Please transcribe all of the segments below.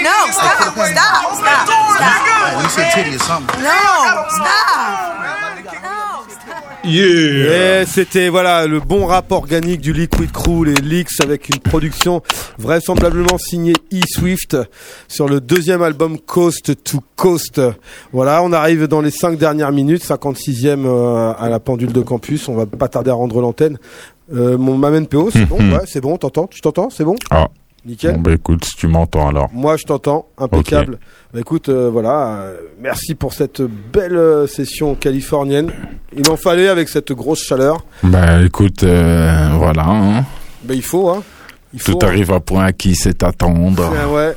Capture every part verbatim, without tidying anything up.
No, stop, stop, stop, stop. You said titty or something. No, stop. Yeah. Et c'était voilà le bon rap organique du Liquid Crew, les Leaks, avec une production vraisemblablement signée E-Swift sur le deuxième album Coast to Coast. Voilà, on arrive dans les cinq dernières minutes, cinquante-sixième euh, à la pendule de campus. On va pas tarder à rendre l'antenne. Euh, mon m'amène P O, c'est bon, ouais, c'est bon, t'entends, tu t'entends, c'est bon. Ah. Nickel. Bon, bah écoute, si tu m'entends alors. Moi, je t'entends, impeccable. Okay. Bah écoute, euh, voilà, euh, merci pour cette belle euh, session californienne. Il en fallait avec cette grosse chaleur. Bah écoute, euh, voilà. Hein. Bah il faut, hein. Il faut, Tout arrive à point qui sait attendre. Ouais, ouais.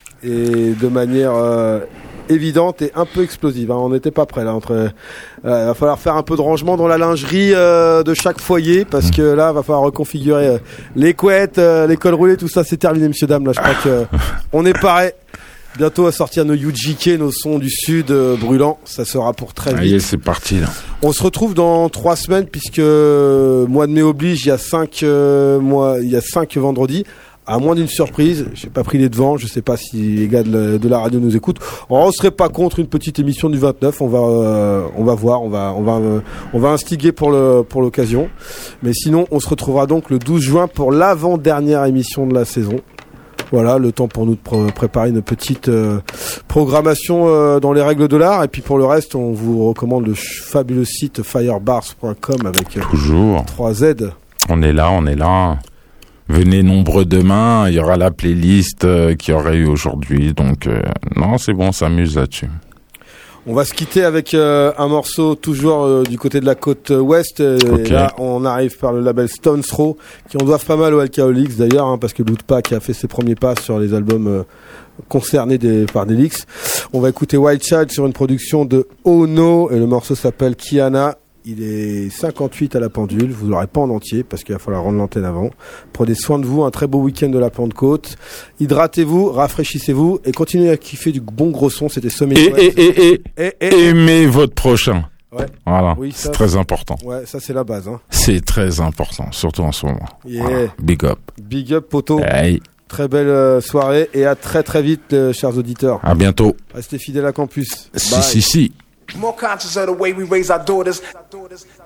Et de manière euh, évidente et un peu explosive. Hein. On n'était pas prêt là. Entre, euh, va falloir faire un peu de rangement dans la lingerie euh, de chaque foyer parce que là, va falloir reconfigurer euh, les couettes, euh, les cols roulés, tout ça. C'est terminé, messieurs dames. Là, je crois que euh, on est paré. Bientôt à sortir nos U J K, nos sons du sud euh, brûlants. Ça sera pour très vite. Allez, c'est parti là. On se retrouve dans trois semaines puisque euh, mois de mai oblige. Il y a cinq euh, mois, il y a cinq vendredis. À moins d'une surprise, j'ai pas pris les devants. Je sais pas si les gars de la, de la radio nous écoutent. On serait pas contre une petite émission du vingt-neuf. On va, euh, on va voir. On va, on va, euh, on va instiguer pour le, pour l'occasion. Mais sinon, on se retrouvera donc le douze juin pour l'avant-dernière émission de la saison. Voilà, le temps pour nous de pr- préparer une petite euh, programmation euh, dans les règles de l'art. Et puis pour le reste, on vous recommande le ch- fabuleux site firebars point com avec euh, toujours trois Z. On est là, on est là. Venez nombreux demain, il y aura la playlist euh, qu'il y aurait eu aujourd'hui. Donc euh, non, c'est bon, on s'amuse là-dessus. On va se quitter avec euh, un morceau toujours euh, du côté de la côte ouest. Euh, okay. Et là, on arrive par le label Stone Throw, qui en doivent pas mal au Alcoholics d'ailleurs, hein, parce que Lootpack a fait ses premiers pas sur les albums euh, concernés des, par des leaks. On va écouter Wild Child sur une production de Ono, et le morceau s'appelle Kiana. Il est cinquante-huit à la pendule, vous l'aurez pas en entier parce qu'il va falloir rendre l'antenne avant. Prenez soin de vous, un très beau week-end de la Pentecôte. Hydratez-vous, rafraîchissez-vous et continuez à kiffer du bon gros son. C'était Sommet. Et, et, et, et, et, et aimez votre prochain. Ouais. Voilà, oui, ça, c'est très important. Ouais, ça c'est la base. Hein. C'est très important, surtout en ce moment. Yeah. Voilà. Big up. Big up, poto. Hey. Très belle euh, soirée et à très très vite, euh, chers auditeurs. À bientôt. Restez fidèles à Campus. Si, Bye. si, si. More conscious of the way we raise our daughters.